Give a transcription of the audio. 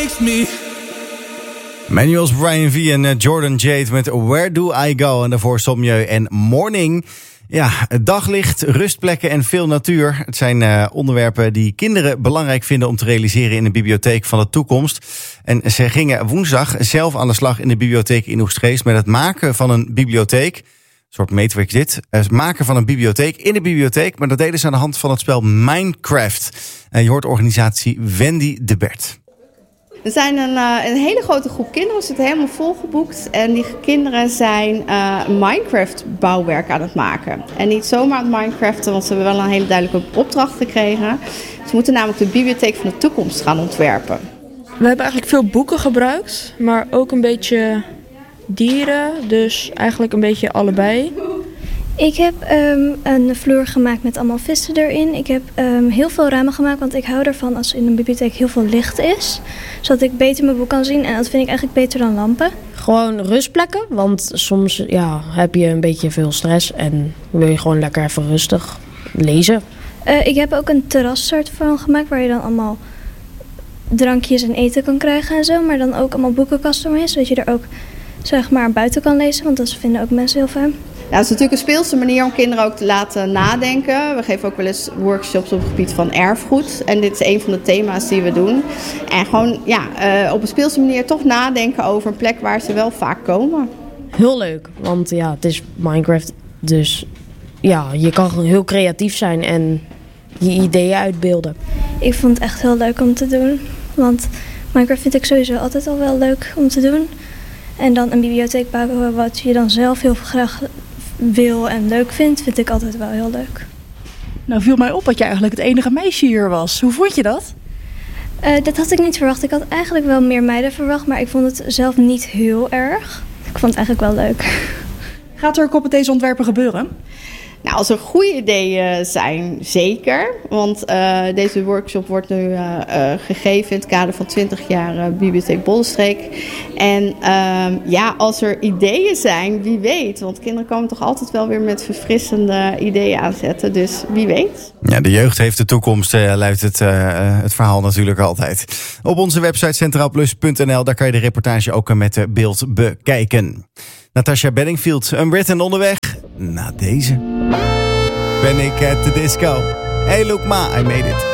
Manuel's Brian V en Jordan Jade met Where Do I Go? En daarvoor Sommieu en Morning. Ja, daglicht, rustplekken en veel natuur. Het zijn onderwerpen die kinderen belangrijk vinden om te realiseren in de bibliotheek van de toekomst. En ze gingen woensdag zelf aan de slag in de bibliotheek in Oegstgeest met het maken van een bibliotheek. Een soort meetwerk dit. Het maken van een bibliotheek in de bibliotheek. Maar dat deden ze aan de hand van het spel Minecraft. En je hoort organisatie Wendy de Bert. Er zijn een hele grote groep kinderen, we zitten helemaal volgeboekt. En die kinderen zijn Minecraft-bouwwerk aan het maken. En niet zomaar aan het Minecraften, want ze hebben wel een hele duidelijke opdracht gekregen. Ze moeten namelijk de bibliotheek van de toekomst gaan ontwerpen. We hebben eigenlijk veel boeken gebruikt, maar ook een beetje dieren. Dus eigenlijk een beetje allebei. Ik heb een vloer gemaakt met allemaal vissen erin. Ik heb heel veel ramen gemaakt, want ik hou ervan als in een bibliotheek heel veel licht is. Zodat ik beter mijn boek kan zien en dat vind ik eigenlijk beter dan lampen. Gewoon rustplekken, want soms heb je een beetje veel stress en wil je gewoon lekker even rustig lezen. Ik heb ook een terrassoort van gemaakt waar je dan allemaal drankjes en eten kan krijgen en zo. Maar dan ook allemaal boekenkasten omheen, zodat je er ook zeg maar buiten kan lezen, want dat vinden ook mensen heel fijn. Ja, het is natuurlijk een speelse manier om kinderen ook te laten nadenken. We geven ook wel eens workshops op het gebied van erfgoed. En dit is een van de thema's die we doen. En gewoon op een speelse manier toch nadenken over een plek waar ze wel vaak komen. Heel leuk, want het is Minecraft. Dus je kan gewoon heel creatief zijn en je ideeën uitbeelden. Ik vond het echt heel leuk om te doen. Want Minecraft vind ik sowieso altijd al wel leuk om te doen. En dan een bibliotheek bouwen wat je dan zelf heel graag wil en leuk vind ik altijd wel heel leuk. Nou viel mij op dat je eigenlijk het enige meisje hier was. Hoe vond je dat? Dat had ik niet verwacht. Ik had eigenlijk wel meer meiden verwacht, maar ik vond het zelf niet heel erg. Ik vond het eigenlijk wel leuk. Gaat er ook op met deze ontwerpen gebeuren? Nou, als er goede ideeën zijn, zeker. Want deze workshop wordt nu gegeven in het kader van 20 jaar Bibliotheek Bollenstreek. En als er ideeën zijn, wie weet. Want kinderen komen toch altijd wel weer met verfrissende ideeën aanzetten. Dus wie weet. Ja, de jeugd heeft de toekomst, luidt het verhaal natuurlijk altijd. Op onze website centraalplus.nl, daar kan je de reportage ook met beeld bekijken. Natasha Bedingfield, Unwritten onderweg. Na deze ben ik at the disco. Hey, look ma, I made it.